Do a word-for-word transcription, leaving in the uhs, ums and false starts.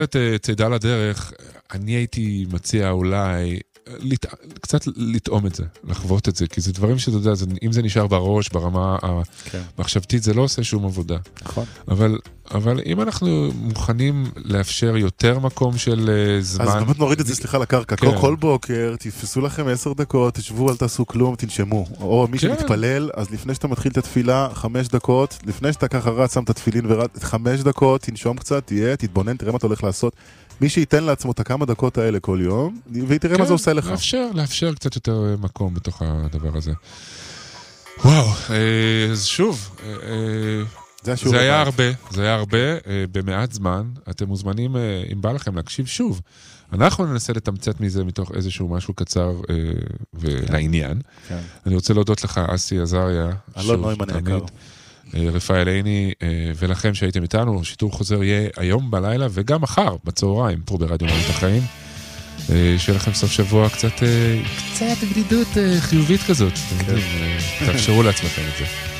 את צידה לדרך, אני הייתי מציע אולי לת... קצת לטעום את זה, לחוות את זה, כי זה דברים שאתה יודע, זה, אם זה נשאר בראש, ברמה כן. המחשבתית, זה לא עושה שום עבודה. נכון. אבל, אבל אם אנחנו מוכנים לאפשר יותר מקום של זמן... אז באמת נוריד את זה, סליחה, לקרקע. כן. כל, כל בוקר, תפסו לכם עשר דקות, תשבו, אל תעשו כלום, תנשמו. או מי כן. שמתפלל, אז לפני שאתה מתחיל את התפילה, חמש דקות, לפני שאתה ככה רץ, שם את התפילין ורץ, חמש דקות, תנשום קצת, תהיה, תתבונן, תראה מה אתה הולך לעשות. מי שייתן לעצמו את הכמה דקות האלה כל יום, ותראה מה זה עושה לך. לאפשר, לאפשר קצת יותר מקום בתוך הדבר הזה. וואו, אז שוב, זה היה הרבה, זה היה הרבה, במעט זמן, אתם מוזמנים, אם בא לכם להקשיב שוב, אנחנו ננסה לתמצת מזה מתוך איזשהו משהו קצר ולעניין. אני רוצה להודות לך, אסי עזריה, אלון נוימן היקר. רפאל עיני, ולכם שהייתם איתנו, שיטור חוזר יהיה היום בלילה וגם מחר בצהריים פה ברדיו מהות החיים. שיהיה לכם סוף שבוע קצת קצת בדידות חיובית כזאת. תאפשרו לעצמכם את זה.